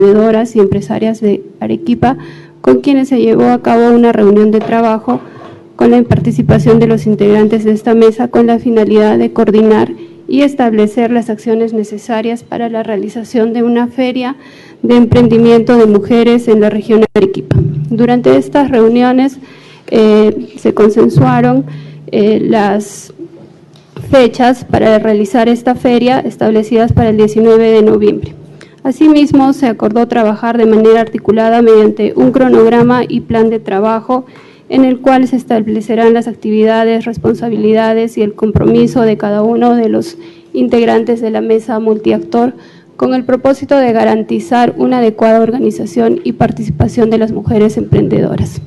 emprendedoras y empresarias de Arequipa, con quienes se llevó a cabo una reunión de trabajo con la participación de los integrantes de esta mesa con la finalidad de coordinar y establecer las acciones necesarias para la realización de una feria de emprendimiento de mujeres en la región de Arequipa. Durante estas reuniones se consensuaron las fechas para realizar esta feria establecidas para el 19 de noviembre. Asimismo, se acordó trabajar de manera articulada mediante un cronograma y plan de trabajo en el cual se establecerán las actividades, responsabilidades y el compromiso de cada uno de los integrantes de la mesa multiactor con el propósito de garantizar una adecuada organización y participación de las mujeres emprendedoras.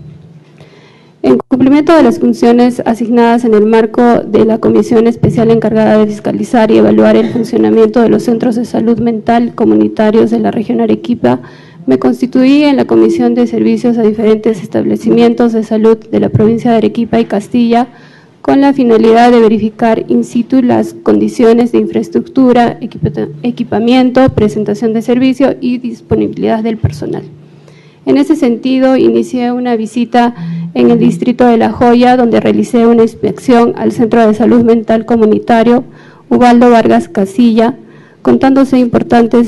En cumplimiento de las funciones asignadas en el marco de la Comisión Especial encargada de fiscalizar y evaluar el funcionamiento de los centros de salud mental comunitarios de la región Arequipa, me constituí en la Comisión de Servicios a diferentes establecimientos de salud de la provincia de Arequipa y Castilla, con la finalidad de verificar in situ las condiciones de infraestructura, equipamiento, presentación de servicio y disponibilidad del personal. En ese sentido, inicié una visita en el distrito de La Joya, donde realicé una inspección al Centro de Salud Mental Comunitario Ubaldo Vargas Casilla, contándose importantes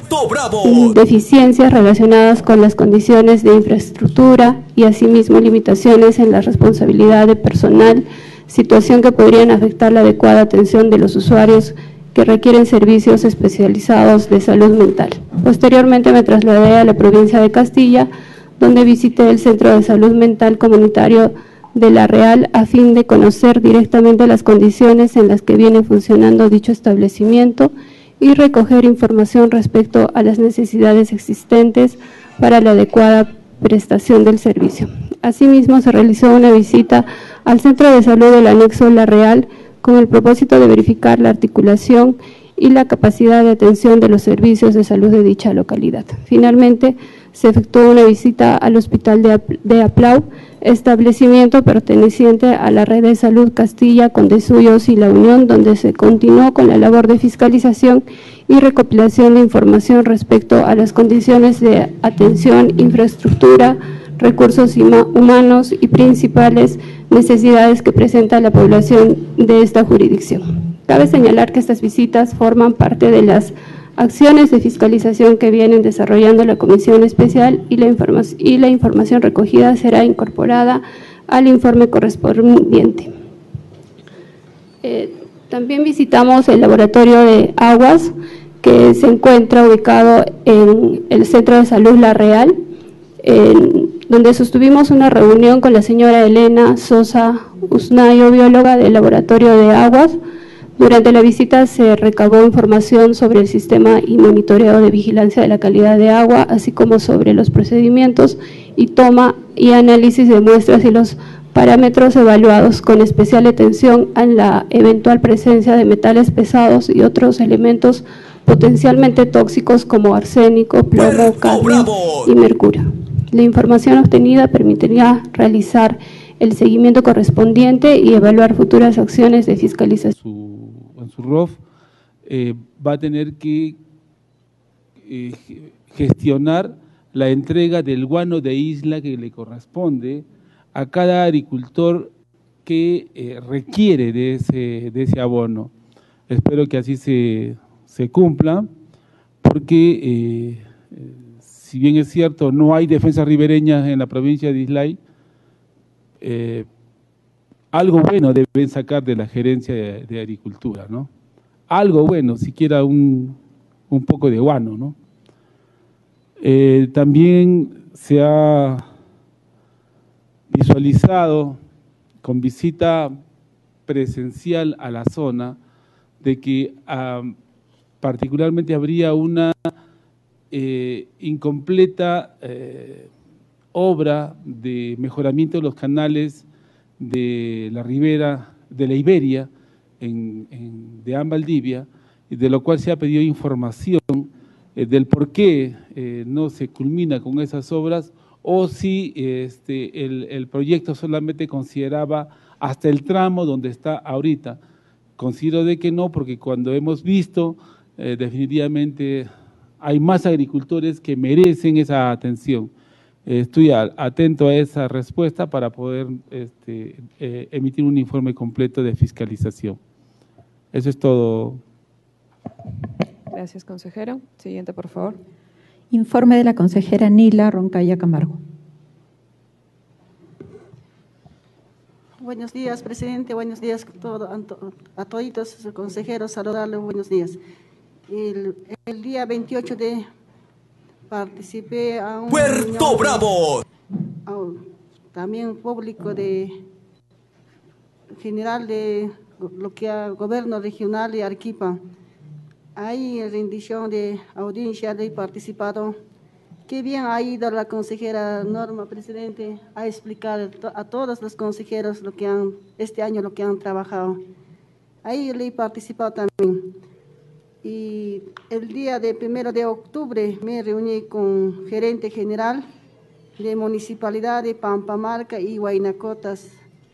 deficiencias relacionadas con las condiciones de infraestructura y asimismo limitaciones en la responsabilidad de personal, situación que podrían afectar la adecuada atención de los usuarios que requieren servicios especializados de salud mental. Posteriormente me trasladé a la provincia de Castilla, donde visité el Centro de Salud Mental Comunitario de La Real a fin de conocer directamente las condiciones en las que viene funcionando dicho establecimiento y recoger información respecto a las necesidades existentes para la adecuada prestación del servicio. Asimismo, se realizó una visita al Centro de Salud del Anexo La Real con el propósito de verificar la articulación y la capacidad de atención de los servicios de salud de dicha localidad. Finalmente, se efectuó una visita al Hospital de Aplau, establecimiento perteneciente a la Red de Salud Castilla, Condesuyos y La Unión, donde se continuó con la labor de fiscalización y recopilación de información respecto a las condiciones de atención, infraestructura, recursos humanos y principales necesidades que presenta la población de esta jurisdicción. Cabe señalar que estas visitas forman parte de las acciones de fiscalización que vienen desarrollando la Comisión Especial y la información recogida será incorporada al informe correspondiente. También visitamos el laboratorio de aguas que se encuentra ubicado en el Centro de Salud La Real, donde sostuvimos una reunión con la señora Elena Sosa Usnayo, bióloga del laboratorio de aguas. Durante la visita se recabó información sobre el sistema y monitoreo de vigilancia de la calidad de agua, así como sobre los procedimientos y toma y análisis de muestras y los parámetros evaluados, con especial atención a la eventual presencia de metales pesados y otros elementos potencialmente tóxicos como arsénico, plomo, cadmio y mercurio. La información obtenida permitiría realizar el seguimiento correspondiente y evaluar futuras acciones de fiscalización. En su ROF va a tener que gestionar la entrega del guano de isla que le corresponde a cada agricultor que requiere de ese abono. Espero que así se cumpla, porque si bien es cierto, no hay defensas ribereñas en la provincia de Islay, algo bueno deben sacar de la gerencia de agricultura, ¿no? Algo bueno, siquiera un poco de guano, ¿no? También se ha visualizado con visita presencial a la zona de que particularmente habría una incompleta obra de mejoramiento de los canales de la ribera de la Iberia de Valdivia, de lo cual se ha pedido información del por qué no se culmina con esas obras, o si el proyecto solamente consideraba hasta el tramo donde está ahorita. Considero de que no, porque cuando hemos visto definitivamente hay más agricultores que merecen esa atención. Estoy atento a esa respuesta para poder emitir un informe completo de fiscalización. Eso es todo. Gracias, consejero. Siguiente, por favor. Informe de la consejera Nila Roncaya Camargo. Buenos días, presidente. Buenos días a toditos los consejeros. Saludarles. Buenos días. El día 28 de participé a un ¡Puerto Bravo! También público de general de lo que es gobierno regional de Arequipa. Ahí en rendición de audiencia he participado. Qué bien ha ido la consejera Norma, presidente, a explicar a todos los consejeros este año lo que han trabajado. Ahí le he participado también. Y el día de 1 de octubre me reuní con gerente general de Municipalidad de Pampamarca y Huaynacotas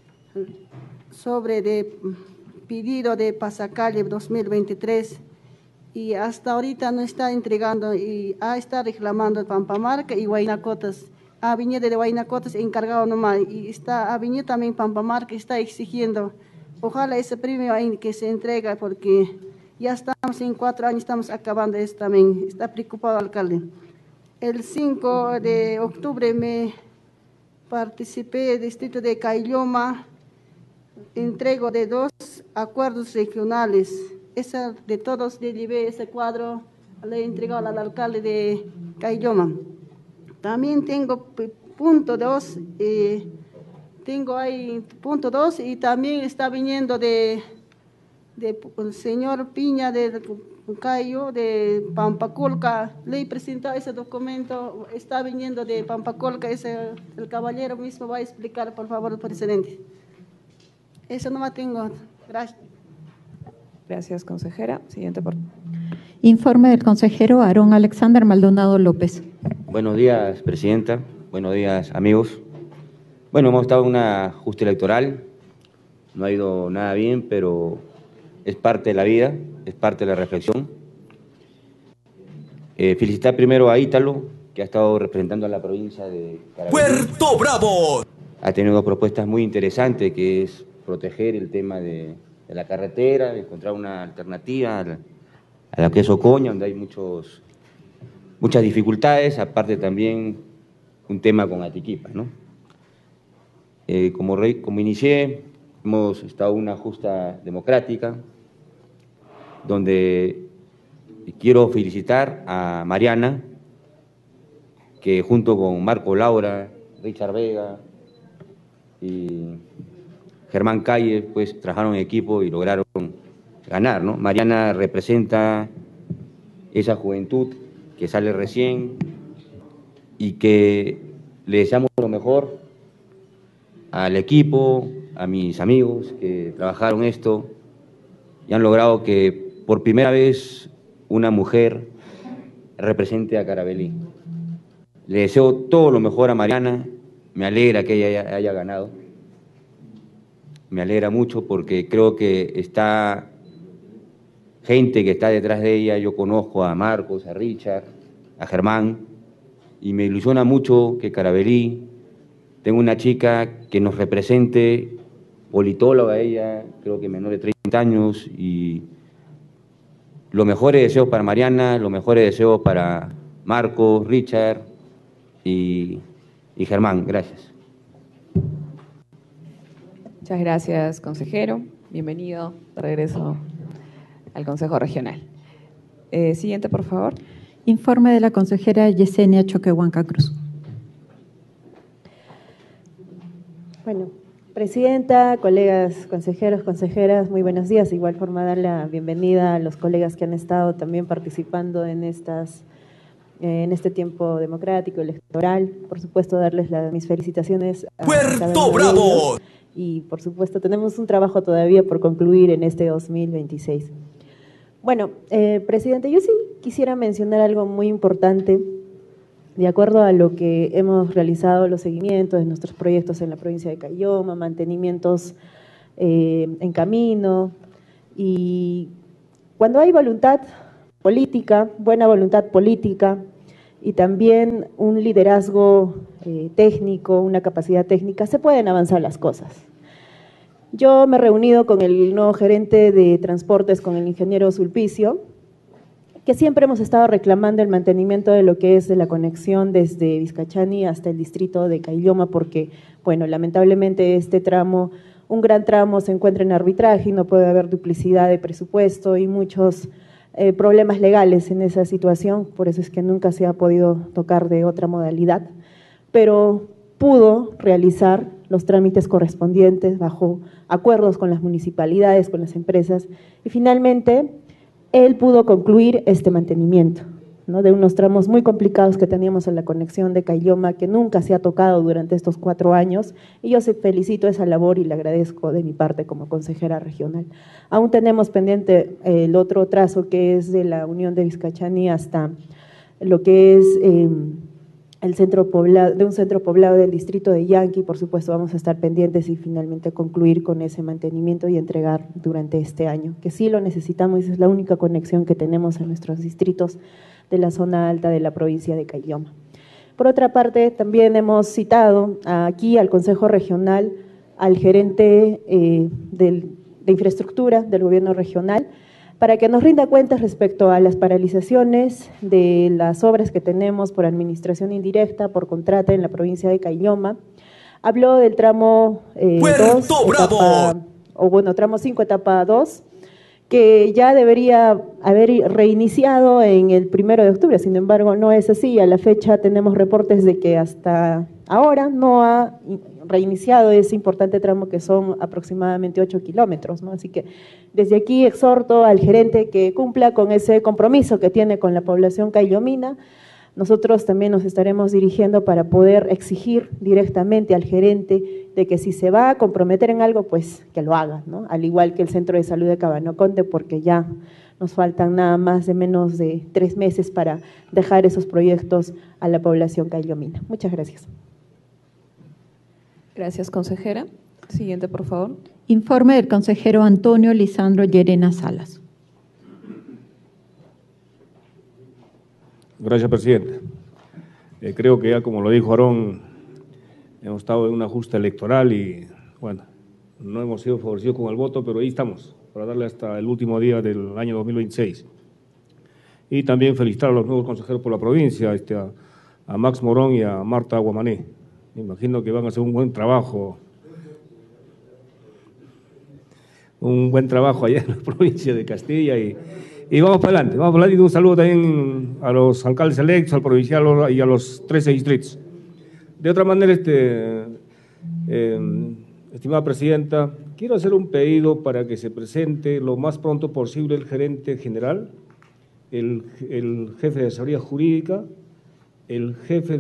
sobre de pedido de pasacalle 2023. Y hasta ahorita no está entregando y está reclamando Pampamarca y Huaynacotas. Avenida de Huaynacotas encargado nomás y está Avenida también Pampamarca está exigiendo. Ojalá ese premio ahí que se entrega porque ya estamos en 4 años, estamos acabando esto también. Está preocupado el alcalde. El 5 de octubre me participé en el distrito de Caylloma, entrego de 2 acuerdos regionales. Esa de todos le llevé ese cuadro, le he entregado al alcalde de Caylloma. También tengo punto 2, tengo ahí punto 2 y también está viniendo de el señor Piña de Cayo, de Pampacolca. Le he presentado ese documento, está viniendo de Pampacolca, el caballero mismo va a explicar, por favor, presidente. Eso no más tengo. Gracias. Gracias, consejera. Siguiente, por favor. Informe del consejero Aarón Alexander Maldonado López. Buenos días, presidenta. Buenos días, amigos. Bueno, hemos estado en una justa electoral. No ha ido nada bien, pero es parte de la vida, es parte de la reflexión. Felicitar primero a Ítalo, que ha estado representando a la provincia de Carabobo. ¡Puerto Bravo! Ha tenido 2 propuestas muy interesantes, que es proteger el tema de la carretera, encontrar una alternativa a lo que es Ocoña, donde hay muchas dificultades, aparte también un tema con Atiquipa, ¿no? Como inicié, hemos estado en una justa democrática, donde quiero felicitar a Mariana, que junto con Marco Laura, Richard Vega y Germán Calle, pues trabajaron en equipo y lograron ganar, ¿no? Mariana representa esa juventud que sale recién y que le deseamos lo mejor al equipo, a mis amigos que trabajaron esto y han logrado que por primera vez una mujer represente a Carabalí. Le deseo todo lo mejor a Mariana, me alegra que ella haya ganado. Me alegra mucho porque creo que está gente que está detrás de ella. Yo conozco a Marcos, a Richard, a Germán, y me ilusiona mucho que Carabalí tenga una chica que nos represente, politóloga ella, creo que menor de 30 años, y los mejores deseos para Mariana, los mejores deseos para Marcos, Richard y Germán. Gracias. Muchas gracias, consejero. Bienvenido de regreso al Consejo Regional. Siguiente, por favor. Informe de la consejera Yesenia Choquehuanca Cruz. Bueno, presidenta, colegas consejeros, consejeras, muy buenos días. De igual forma, dar la bienvenida a los colegas que han estado también participando en este tiempo democrático, electoral. Por supuesto, darles mis felicitaciones a ¡Puerto Bravo! Y, por supuesto, tenemos un trabajo todavía por concluir en este 2026. Bueno, presidente, yo sí quisiera mencionar algo muy importante. De acuerdo a lo que hemos realizado, los seguimientos de nuestros proyectos en la provincia de Caylloma, mantenimientos en camino, y cuando hay voluntad política, buena voluntad política y también un liderazgo técnico, una capacidad técnica, se pueden avanzar las cosas. Yo me he reunido con el nuevo gerente de transportes, con el ingeniero Sulpicio, que siempre hemos estado reclamando el mantenimiento de lo que es de la conexión desde Vizcachani hasta el distrito de Caylloma, porque, bueno, lamentablemente este tramo, un gran tramo, se encuentra en arbitraje y no puede haber duplicidad de presupuesto y muchos problemas legales en esa situación, por eso es que nunca se ha podido tocar de otra modalidad, pero pudo realizar los trámites correspondientes bajo acuerdos con las municipalidades, con las empresas, y finalmente él pudo concluir este mantenimiento, ¿no?, de unos tramos muy complicados que teníamos en la conexión de Caylloma, que nunca se ha tocado durante estos 4 años, y yo felicito esa labor y le agradezco de mi parte como consejera regional. Aún tenemos pendiente el otro trazo, que es de la Unión de Vizcachani hasta lo que es el centro poblado, de un centro poblado del distrito de Yanqui. Por supuesto vamos a estar pendientes y finalmente concluir con ese mantenimiento y entregar durante este año, que sí lo necesitamos, y es la única conexión que tenemos en nuestros distritos de la zona alta de la provincia de Caylloma. Por otra parte, también hemos citado aquí al Consejo Regional al gerente de infraestructura del gobierno regional, para que nos rinda cuentas respecto a las paralizaciones de las obras que tenemos por administración indirecta, por contrata en la provincia de Caylloma. Habló del tramo 2, tramo 5, etapa 2, que ya debería haber reiniciado en el 1 de octubre, sin embargo no es así. A la fecha tenemos reportes de que hasta ahora no ha reiniciado ese importante tramo, que son aproximadamente 8 kilómetros, ¿no? Así que desde aquí exhorto al gerente que cumpla con ese compromiso que tiene con la población cayllomina. Nosotros también nos estaremos dirigiendo para poder exigir directamente al gerente de que si se va a comprometer en algo, pues que lo haga, ¿no? Al igual que el Centro de Salud de Cabanoconte, porque ya nos faltan nada más de menos de 3 meses para dejar esos proyectos a la población cayllomina. Muchas gracias. Gracias, consejera. Siguiente, por favor. Informe del consejero Antonio Lisandro Llerena Salas. Gracias, presidente. Creo que ya, como lo dijo Aarón, hemos estado en una justa electoral y, bueno, no hemos sido favorecidos con el voto, pero ahí estamos, para darle hasta el último día del año 2026. Y también felicitar a los nuevos consejeros por la provincia, a Max Morón y a Marta Aguamané. Me imagino que van a hacer un buen trabajo allá en la provincia de Castilla y vamos para adelante, y un saludo también a los alcaldes electos, al provincial y a los 13 distritos. De otra manera, estimada presidenta, quiero hacer un pedido para que se presente lo más pronto posible el gerente general, el jefe de asesoría jurídica, el jefe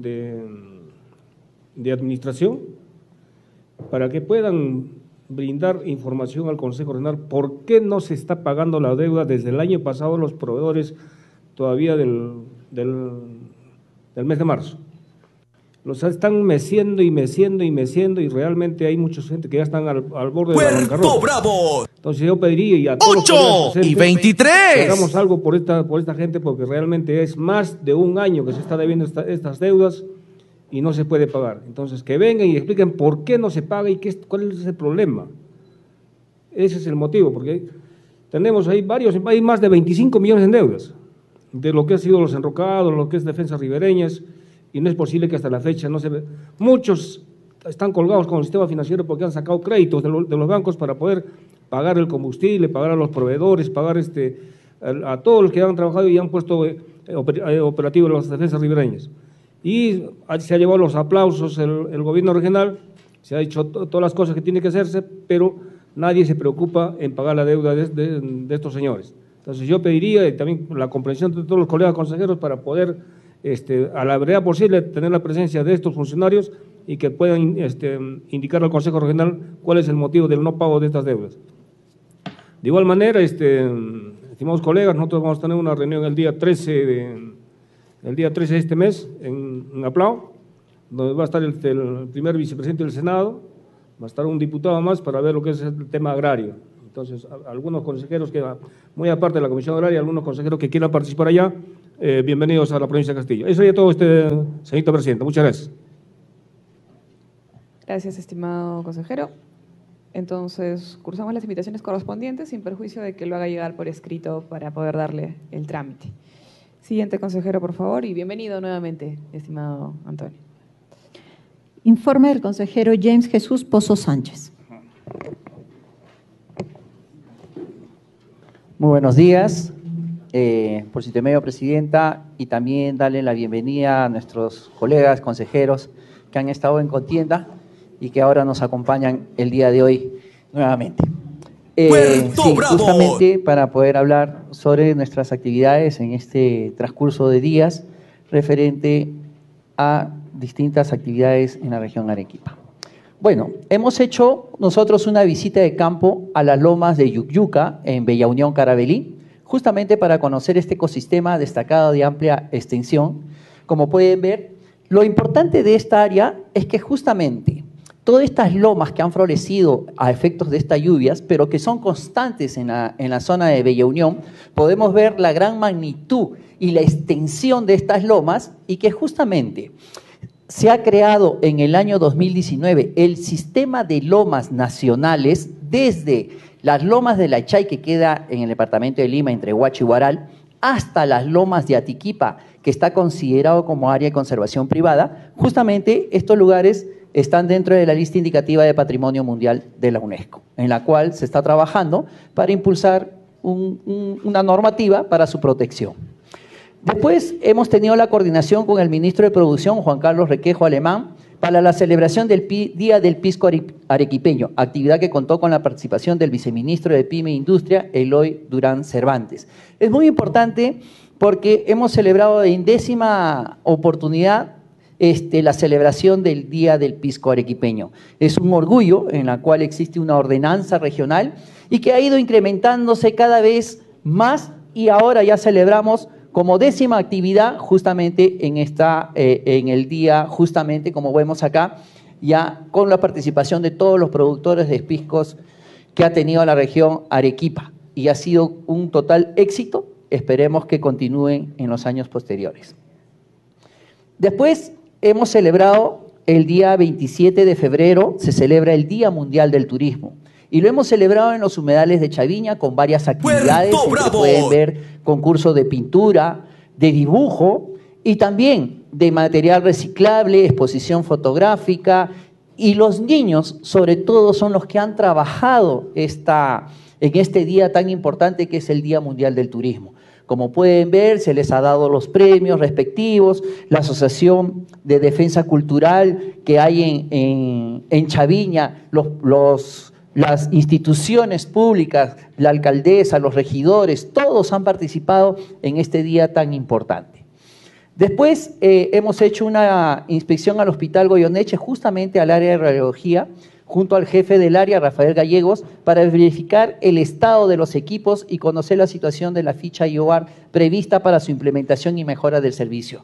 de administración, para que puedan brindar información al Consejo Regional por qué no se está pagando la deuda desde el año pasado a los proveedores todavía del mes de marzo. Los están meciendo y realmente hay mucha gente que ya están al borde de la bancarrota. ¡Bravo! Entonces yo pediría y a todos los 8 y 23 que hagamos algo por esta gente, porque realmente es más de un año que se está debiendo estas deudas y no se puede pagar. Entonces, que vengan y expliquen por qué no se paga y cuál es el problema. Ese es el motivo, porque tenemos ahí hay más de 25 millones en deudas, de lo que ha sido los enrocados, lo que es defensas ribereñas, y no es posible que hasta la fecha no se ve. Muchos están colgados con el sistema financiero porque han sacado créditos de los bancos para poder pagar el combustible, pagar a los proveedores, pagar a todos los que han trabajado y han puesto operativo las defensas ribereñas. Y se ha llevado los aplausos el gobierno regional, se ha hecho todas las cosas que tiene que hacerse, pero nadie se preocupa en pagar la deuda de estos señores. Entonces yo pediría y también la comprensión de todos los colegas consejeros para poder, a la brevedad posible, tener la presencia de estos funcionarios y que puedan indicar al Consejo Regional cuál es el motivo del no pago de estas deudas. De igual manera, estimados colegas, nosotros vamos a tener una reunión el día 13 de este mes en Aplao, donde va a estar el primer vicepresidente del Senado, va a estar un diputado más para ver lo que es el tema agrario. Entonces, algunos consejeros que, muy aparte de la Comisión Agraria, algunos consejeros que quieran participar allá, bienvenidos a la provincia de Castillo. Eso sería todo, señorita presidenta. Muchas gracias. Gracias, estimado consejero. Entonces, cursamos las invitaciones correspondientes sin perjuicio de que lo haga llegar por escrito para poder darle el trámite. Siguiente consejero, por favor, y bienvenido nuevamente, estimado Antonio. Informe del consejero James Jesús Pozo Sánchez. Muy buenos días, por su intermedio, presidenta, y también darle la bienvenida a nuestros colegas consejeros que han estado en contienda y que ahora nos acompañan el día de hoy nuevamente. Justamente para poder hablar sobre nuestras actividades en este transcurso de días referente a distintas actividades en la región Arequipa. Bueno, hemos hecho nosotros una visita de campo a las lomas de Yucyuca en Bella Unión, Carabalí, justamente para conocer este ecosistema destacado de amplia extensión. Como pueden ver, lo importante de esta área es que justamente todas estas lomas que han florecido a efectos de estas lluvias, pero que son constantes en la zona de Bella Unión, podemos ver la gran magnitud y la extensión de estas lomas y que justamente se ha creado en el año 2019 el sistema de lomas nacionales desde las lomas de La Chay, que queda en el departamento de Lima, entre Huacho y Huaral, hasta las lomas de Atiquipa, que está considerado como área de conservación privada. Justamente estos lugares están dentro de la lista indicativa de Patrimonio Mundial de la UNESCO, en la cual se está trabajando para impulsar una normativa para su protección. Después hemos tenido la coordinación con el ministro de Producción, Juan Carlos Requejo Alemán, para la celebración del Día del Pisco Arequipeño, actividad que contó con la participación del viceministro de Pyme e Industria, Eloy Durán Cervantes. Es muy importante porque hemos celebrado en 10ª oportunidad la celebración del Día del Pisco Arequipeño. Es un orgullo en la cual existe una ordenanza regional y que ha ido incrementándose cada vez más y ahora ya celebramos como 10ª actividad justamente en el día, justamente como vemos acá, ya con la participación de todos los productores de piscos que ha tenido la región Arequipa y ha sido un total éxito. Esperemos que continúen en los años posteriores. Después hemos celebrado el día 27 de febrero, se celebra el Día Mundial del Turismo. Y lo hemos celebrado en los humedales de Chaviña con varias actividades, que pueden ver concursos de pintura, de dibujo y también de material reciclable, exposición fotográfica. Y los niños, sobre todo, son los que han trabajado en este día tan importante que es el Día Mundial del Turismo. Como pueden ver, se les ha dado los premios respectivos, la Asociación de Defensa Cultural que hay en Chaviña, las instituciones públicas, la alcaldesa, los regidores, todos han participado en este día tan importante. Después hemos hecho una inspección al Hospital Goyeneche, justamente al área de radiología, junto al jefe del área, Rafael Gallegos, para verificar el estado de los equipos y conocer la situación de la ficha IOAR prevista para su implementación y mejora del servicio.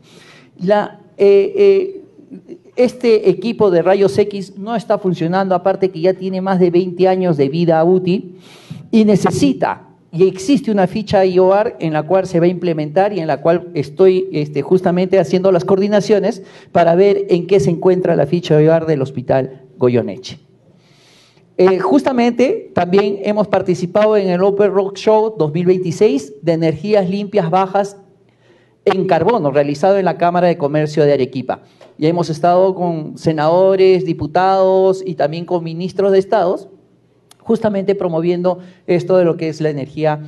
Este equipo de rayos X no está funcionando, aparte que ya tiene más de 20 años de vida útil y existe una ficha IOAR en la cual se va a implementar y en la cual estoy justamente haciendo las coordinaciones para ver en qué se encuentra la ficha IOAR del Hospital Goyeneche. Justamente también hemos participado en el Open Rock Show 2026 de energías limpias bajas en carbono, realizado en la Cámara de Comercio de Arequipa. Ya hemos estado con senadores, diputados y también con ministros de estados, justamente promoviendo esto de lo que es la energía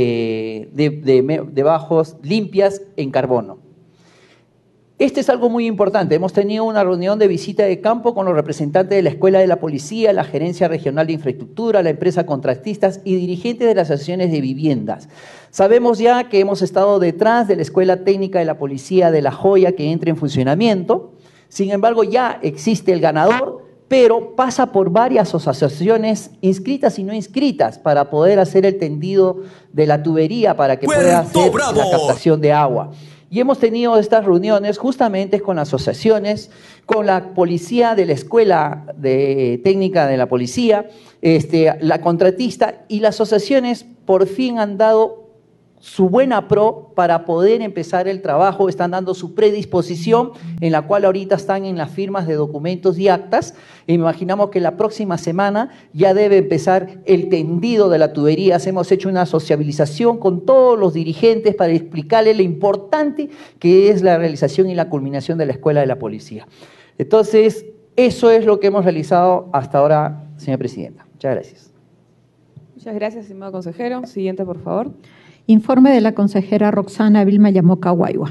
de bajos limpias en carbono. Este es algo muy importante. Hemos tenido una reunión de visita de campo con los representantes de la Escuela de la Policía, la Gerencia Regional de Infraestructura, la empresa Contratistas y dirigentes de las asociaciones de viviendas. Sabemos ya que hemos estado detrás de la Escuela Técnica de la Policía de La Joya que entra en funcionamiento. Sin embargo, ya existe el ganador, pero pasa por varias asociaciones inscritas y no inscritas para poder hacer el tendido de la tubería para que pueda hacer la captación de agua. Y hemos tenido estas reuniones justamente con las asociaciones, con la policía de la Escuela de Técnica de la Policía, la contratista, y las asociaciones por fin han dado su buena pro para poder empezar el trabajo, están dando su predisposición, en la cual ahorita están en las firmas de documentos y actas, y imaginamos que la próxima semana ya debe empezar el tendido de la tubería. Hemos hecho una sociabilización con todos los dirigentes para explicarles lo importante que es la realización y la culminación de la Escuela de la Policía. Entonces, eso es lo que hemos realizado hasta ahora, señora presidenta. Muchas gracias. Muchas gracias, estimado consejero. Siguiente, por favor. Informe de la consejera Roxana Vilma Yamoca Guayua.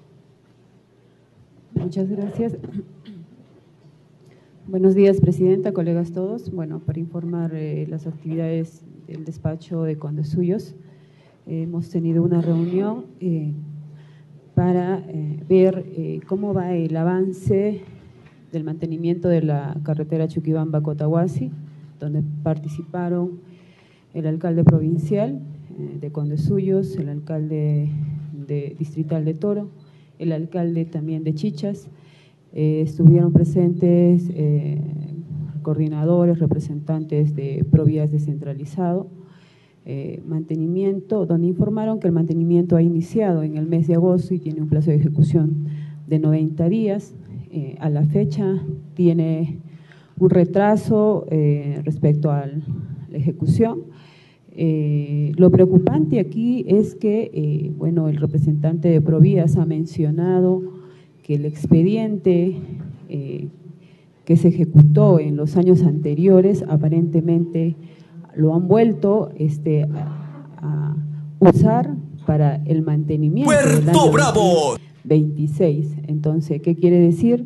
Muchas gracias. Buenos días, presidenta, colegas todos. Bueno, para informar las actividades del despacho de Condesuyos, hemos tenido una reunión para ver cómo va el avance del mantenimiento de la carretera Chuquibamba-Cotahuasi, donde participaron el alcalde provincial de Condesuyos, el alcalde distrital de Toro, el alcalde también de Chichas. Estuvieron presentes coordinadores, representantes de Provías descentralizado, mantenimiento, donde informaron que el mantenimiento ha iniciado en el mes de agosto y tiene un plazo de ejecución de 90 días. A la fecha tiene un retraso respecto a la ejecución. Lo preocupante aquí es que, bueno, el representante de Provías ha mencionado que el expediente que se ejecutó en los años anteriores aparentemente lo han vuelto a usar para el mantenimiento del año 2026. Entonces, ¿qué quiere decir?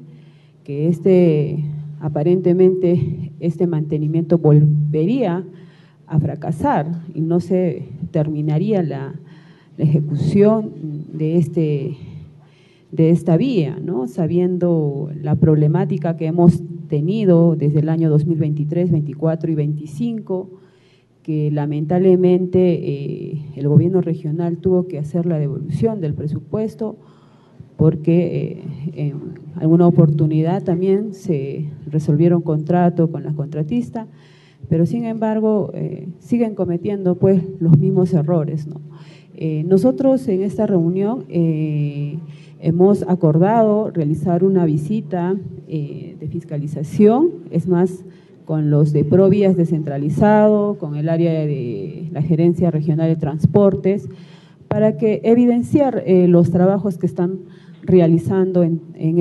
Que aparentemente este mantenimiento volvería a fracasar y no se terminaría la ejecución de esta vía, ¿no? Sabiendo la problemática que hemos tenido desde el año 2023, 24 y 25, que lamentablemente el gobierno regional tuvo que hacer la devolución del presupuesto porque en alguna oportunidad también se resolvieron contratos con la contratista, pero sin embargo siguen cometiendo pues los mismos errores, ¿no? Nosotros en esta reunión hemos acordado realizar una visita de fiscalización, es más, con los de Provías descentralizado, con el área de la Gerencia Regional de Transportes, para que evidenciar los trabajos que están realizando en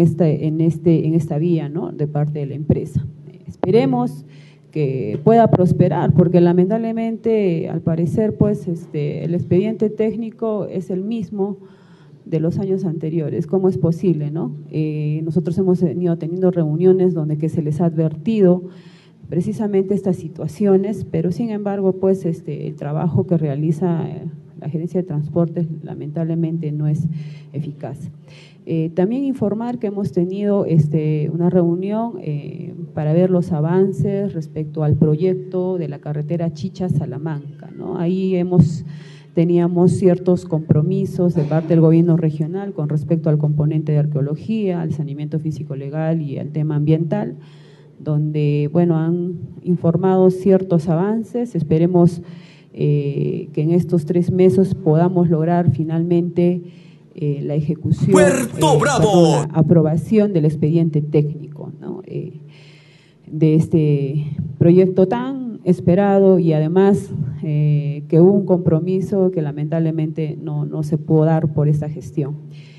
esta vía, ¿no?, de parte de la empresa. Esperemos que pueda prosperar, porque lamentablemente, al parecer, pues el expediente técnico es el mismo de los años anteriores. ¿Cómo es posible, no? Nosotros hemos venido teniendo reuniones donde que se les ha advertido precisamente estas situaciones, pero sin embargo, pues el trabajo que realiza la Gerencia de Transportes lamentablemente no es eficaz. También informar que hemos tenido una reunión para ver los avances respecto al proyecto de la carretera Chichas-Salamanca, ¿no? Ahí teníamos ciertos compromisos de parte del gobierno regional con respecto al componente de arqueología, al saneamiento físico-legal y al tema ambiental, donde, bueno, han informado ciertos avances. Esperemos que en estos 3 meses podamos lograr finalmente la ejecución, la aprobación del expediente técnico, ¿no?, de este proyecto tan esperado, y además que hubo un compromiso que lamentablemente no se pudo dar por esta gestión.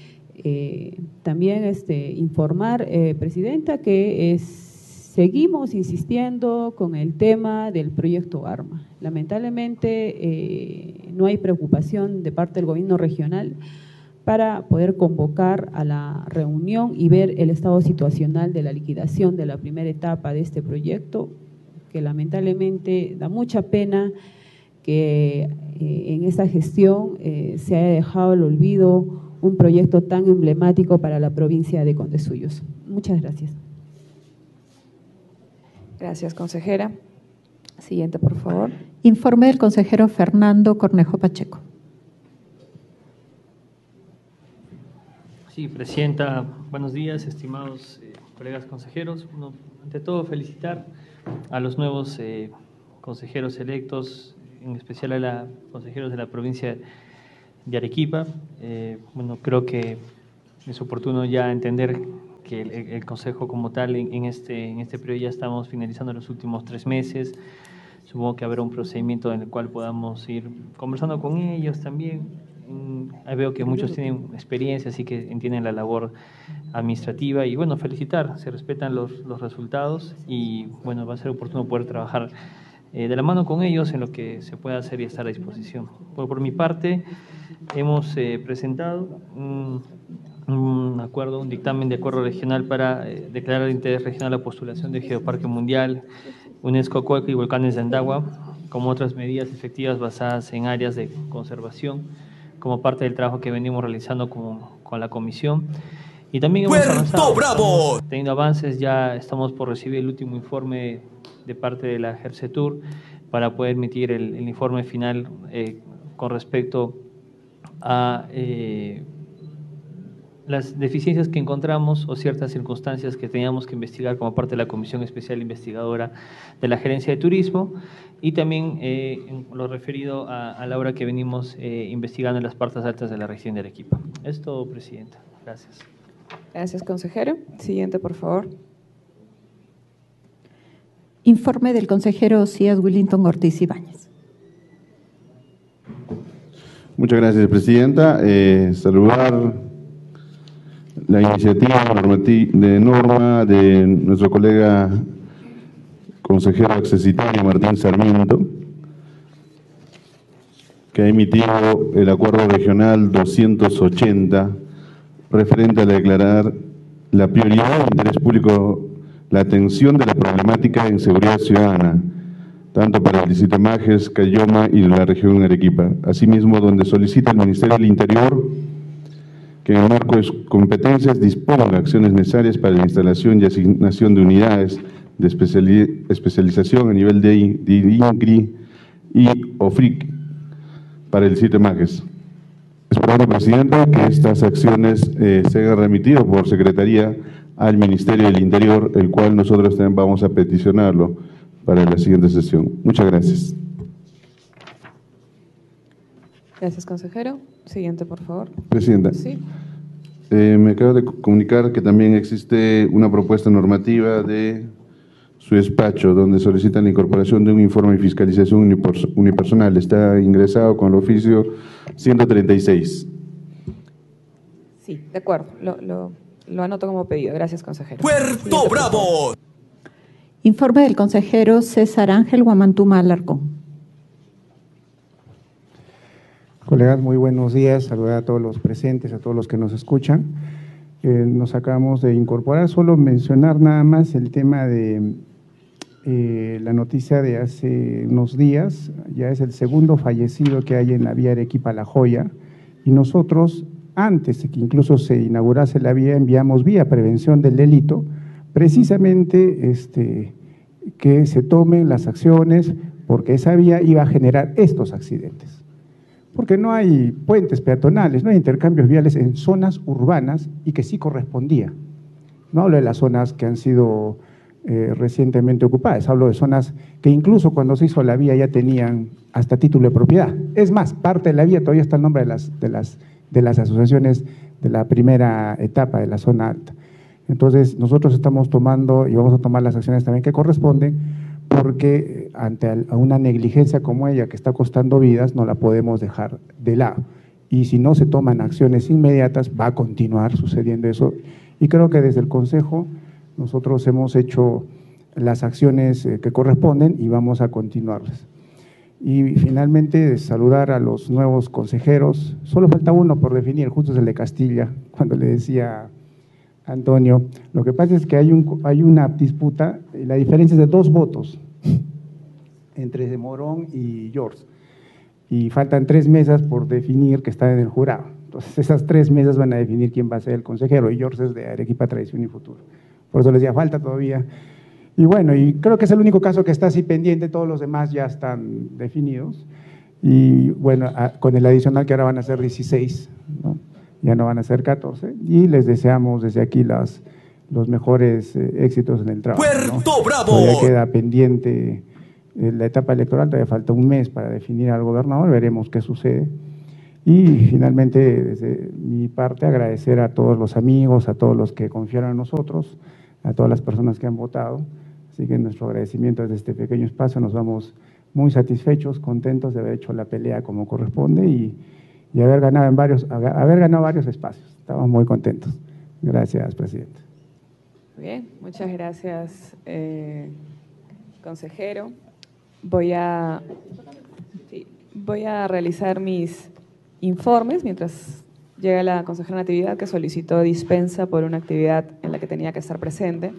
También informar, Presidenta, que seguimos insistiendo con el tema del proyecto ARMA. Lamentablemente no hay preocupación de parte del gobierno regional para poder convocar a la reunión y ver el estado situacional de la liquidación de la primera etapa de este proyecto, que lamentablemente da mucha pena que en esta gestión se haya dejado al olvido un proyecto tan emblemático para la provincia de Condesuyos. Muchas gracias. Gracias, consejera. Siguiente, por favor. Informe del consejero Fernando Cornejo Pacheco. Sí, Presidenta, buenos días, estimados colegas consejeros. Bueno, ante todo, felicitar a los nuevos consejeros electos, en especial a los consejeros de la provincia de Arequipa. Bueno, creo que es oportuno ya entender que el Consejo como tal en este periodo ya estamos finalizando los últimos 3 meses. Supongo que habrá un procedimiento en el cual podamos ir conversando con ellos también. Ahí veo que muchos tienen experiencia, así que entienden la labor administrativa y bueno, felicitar, se respetan los resultados y bueno, va a ser oportuno poder trabajar de la mano con ellos en lo que se pueda hacer y estar a disposición. Por mi parte, hemos presentado un acuerdo, un dictamen de acuerdo regional para declarar de interés regional la postulación de Geoparque Mundial, UNESCO Coeco y Volcanes de Andagua, como otras medidas efectivas basadas en áreas de conservación, como parte del trabajo que venimos realizando con la comisión. Y también hemos avanzado, estamos teniendo avances, ya estamos por recibir el último informe de parte de la GERCETUR para poder emitir el informe final con respecto a las deficiencias que encontramos o ciertas circunstancias que teníamos que investigar como parte de la Comisión Especial Investigadora de la Gerencia de Turismo y también en lo referido a la obra que venimos investigando en las partes altas de la región de Arequipa. Es todo, Presidenta. Gracias. Gracias, consejero. Siguiente, por favor. Informe del consejero Cías Willington Ortiz Ibáñez. Muchas gracias, Presidenta. Saludar la iniciativa de norma de nuestro colega consejero accesitario Martín Sarmiento, que ha emitido el acuerdo regional 280 referente a declarar la prioridad de interés público la atención de la problemática en seguridad ciudadana, tanto para el distrito Majes, Cayoma y la región Arequipa. Asimismo, donde solicita al Ministerio del Interior que en el marco de sus competencias disponga acciones necesarias para la instalación y asignación de unidades de especialización a nivel de INCRI y OFRIC para el sitio Majes. Esperando, Presidenta, que estas acciones sean remitidas por Secretaría al Ministerio del Interior, el cual nosotros también vamos a peticionarlo para la siguiente sesión. Muchas gracias. Gracias, consejero. Siguiente, por favor. Presidenta. Sí. Me acabo de comunicar que también existe una propuesta normativa de su despacho donde solicitan la incorporación de un informe de fiscalización unipersonal. Está ingresado con el oficio 136. Sí, de acuerdo. Lo anoto como pedido. Gracias, consejero. ¡Puerto Bravo! Informe del consejero César Ángel Guamantuma Alarcón. Colegas, muy buenos días. Saludar a todos los presentes, a todos los que nos escuchan. Nos acabamos de incorporar, solo mencionar nada más el tema de la noticia de hace unos días. Ya es el segundo fallecido que hay en la vía Arequipa-La Joya, y nosotros, antes de que incluso se inaugurase la vía, enviamos vía prevención del delito, precisamente que se tomen las acciones, porque esa vía iba a generar estos accidentes. Porque no hay puentes peatonales, no hay intercambios viales en zonas urbanas y que sí correspondía. No hablo de las zonas que han sido recientemente ocupadas, hablo de zonas que incluso cuando se hizo la vía ya tenían hasta título de propiedad. Es más, parte de la vía todavía está el nombre de las asociaciones de la primera etapa de la zona alta. Entonces, nosotros estamos tomando y vamos a tomar las acciones también que corresponden, porque ante una negligencia como ella que está costando vidas, no la podemos dejar de lado. Y si no se toman acciones inmediatas, va a continuar sucediendo eso. Y creo que desde el Consejo nosotros hemos hecho las acciones que corresponden y vamos a continuarlas. Y finalmente, saludar a los nuevos consejeros. Solo falta uno por definir, justo es el de Castilla, cuando le decía Antonio, lo que pasa es que hay una disputa, la diferencia es de 2 votos entre Morón y George, y faltan 3 mesas por definir que están en el jurado. Entonces esas 3 mesas van a definir quién va a ser el consejero, y George es de Arequipa Tradición y Futuro. Por eso les decía, falta todavía. Y bueno, y creo que es el único caso que está así pendiente, todos los demás ya están definidos. Y bueno, con el adicional que ahora van a ser 16, ¿no? ya no van a ser 14, y les deseamos desde aquí los mejores éxitos en el trabajo. ¡Puerto Bravo! Todavía queda pendiente la etapa electoral, todavía falta un mes para definir al gobernador, veremos qué sucede. Y finalmente, desde mi parte, agradecer a todos los amigos, a todos los que confiaron en nosotros, a todas las personas que han votado. Así que nuestro agradecimiento desde este pequeño espacio, nos vamos muy satisfechos, contentos de haber hecho la pelea como corresponde y haber ganado varios espacios. Estamos muy contentos. Gracias, presidente. Bien, muchas gracias, consejero. Voy a realizar mis informes mientras llega la consejera Natividad, que solicitó dispensa por una actividad en la que tenía que estar presente.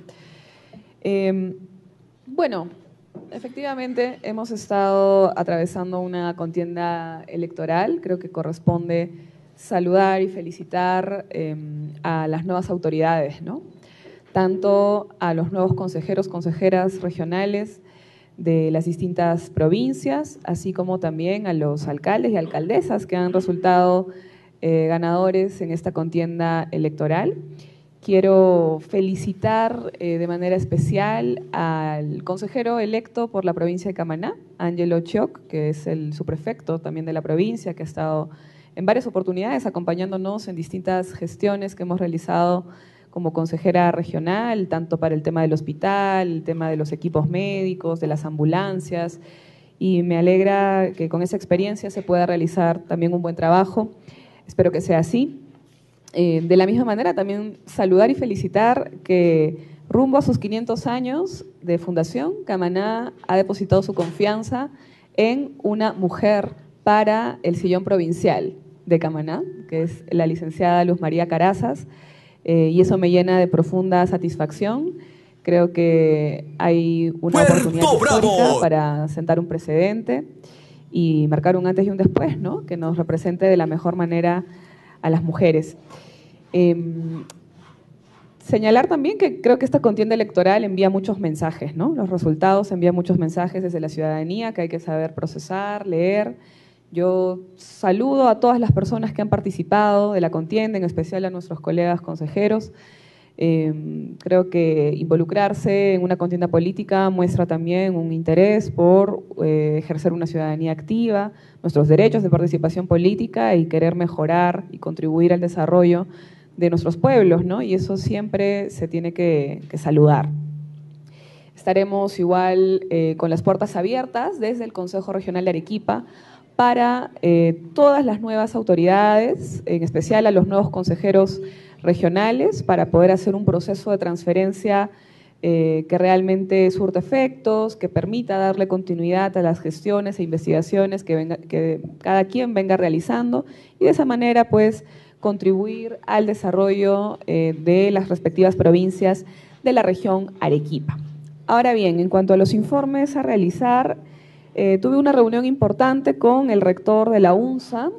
Bueno, efectivamente hemos estado atravesando una contienda electoral. Creo que corresponde saludar y felicitar a las nuevas autoridades, ¿no? Tanto a los nuevos consejeros, consejeras regionales de las distintas provincias, así como también a los alcaldes y alcaldesas que han resultado ganadores en esta contienda electoral. Quiero felicitar de manera especial al consejero electo por la provincia de Camaná, Ángelo Chioc, que es el subprefecto también de la provincia, que ha estado en varias oportunidades acompañándonos en distintas gestiones que hemos realizado como consejera regional, tanto para el tema del hospital, el tema de los equipos médicos, de las ambulancias, y me alegra que con esa experiencia se pueda realizar también un buen trabajo. Espero que sea así. De la misma manera, también saludar y felicitar que rumbo a sus 500 años de fundación, Camaná ha depositado su confianza en una mujer para el sillón provincial de Camaná, que es la licenciada Luz María Carazas, y eso me llena de profunda satisfacción. Creo que hay una oportunidad histórica para sentar un precedente y marcar un antes y un después, ¿no?, que nos represente de la mejor manera a las mujeres. Señalar también que creo que esta contienda electoral envía muchos mensajes, ¿no? Los resultados envían muchos mensajes desde la ciudadanía que hay que saber procesar, leer. Yo saludo a todas las personas que han participado de la contienda, en especial a nuestros colegas consejeros. Creo que involucrarse en una contienda política muestra también un interés por ejercer una ciudadanía activa, nuestros derechos de participación política y querer mejorar y contribuir al desarrollo de nuestros pueblos, ¿no? Y eso siempre se tiene que saludar. Estaremos igual con las puertas abiertas desde el Consejo Regional de Arequipa para todas las nuevas autoridades, en especial a los nuevos consejeros regionales, para poder hacer un proceso de transferencia que realmente surta efectos, que permita darle continuidad a las gestiones e investigaciones que cada quien venga realizando y de esa manera pues contribuir al desarrollo de las respectivas provincias de la región Arequipa. Ahora bien, en cuanto a los informes a realizar, tuve una reunión importante con el rector de la UNSA,